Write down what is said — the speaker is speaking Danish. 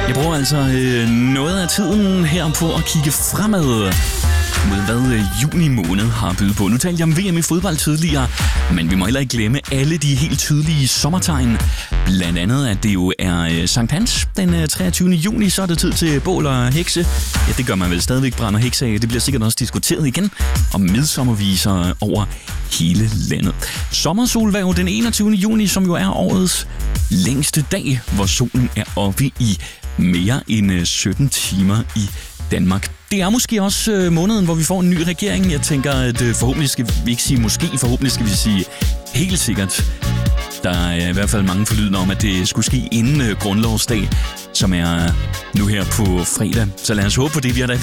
Jeg bruger altså noget af tiden her på at kigge fremad med hvad juni måned har bydet på. Nu talte jeg om VM i fodbold tidligere, men vi må heller ikke glemme alle de helt tydelige sommertegn. Blandt andet, at det jo er Sankt Hans den 23. juni, så er det tid til bål og hekse. Ja, det gør man vel stadigvæk, brænder hekse af. Det bliver sikkert også diskuteret igen om midsommerviser over hele landet. Sommersolværv den 21. juni, som jo er årets længste dag, hvor solen er oppe i mere end 17 timer i Danmark. Det er måske også måneden, hvor vi får en ny regering. Jeg tænker, at forhåbentlig skal vi ikke sige måske, forhåbentlig skal vi sige helt sikkert. Der er i hvert fald mange forlydende om, at det skulle ske inden grundlovsdag, som er nu her på fredag. Så lad os håbe på det. Vi har da